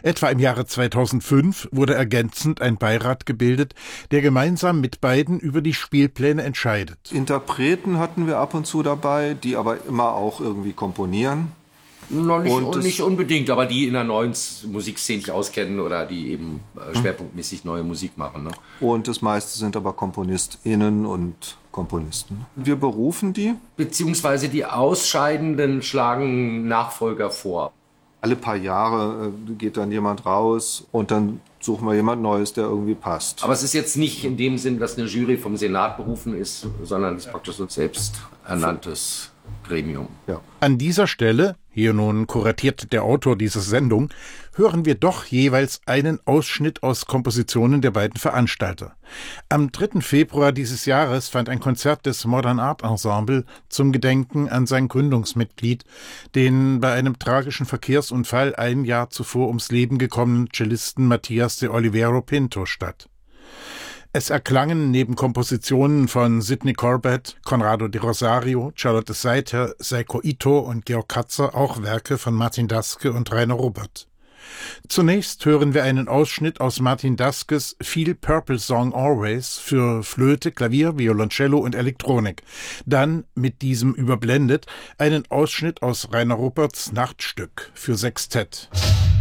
Etwa im Jahre 2005 wurde ergänzend ein Beirat gebildet, der gemeinsam mit beiden über die Spielpläne entscheidet. Interpreten hatten wir ab und zu dabei, die aber immer auch irgendwie komponieren. Nicht unbedingt, aber die in der neuen Musikszene sich auskennen oder die eben schwerpunktmäßig neue Musik machen. Ne? Und das meiste sind aber KomponistInnen und Komponisten. Wir berufen die. Beziehungsweise die Ausscheidenden schlagen Nachfolger vor. Alle paar Jahre geht dann jemand raus und dann suchen wir jemand Neues, der irgendwie passt. Aber es ist jetzt nicht in dem Sinn, dass eine Jury vom Senat berufen ist, sondern es ist praktisch so ein selbsternanntes Gremium. Ja. An dieser Stelle, hier nun kuratiert der Autor dieser Sendung, hören wir doch jeweils einen Ausschnitt aus Kompositionen der beiden Veranstalter. Am 3. Februar dieses Jahres fand ein Konzert des Modern Art Ensemble zum Gedenken an sein Gründungsmitglied, den bei einem tragischen Verkehrsunfall ein Jahr zuvor ums Leben gekommenen Cellisten Matías de Oliveira Pinto statt. Es erklangen neben Kompositionen von Sidney Corbett, Conrado de Rosario, Charlotte Seither, Seiko Ito und Georg Katzer auch Werke von Martin Daske und Rainer Robert. Zunächst hören wir einen Ausschnitt aus Martin Daskes Feel Purple Song Always für Flöte, Klavier, Violoncello und Elektronik. Dann, mit diesem überblendet, einen Ausschnitt aus Rainer Roberts Nachtstück für Sextett.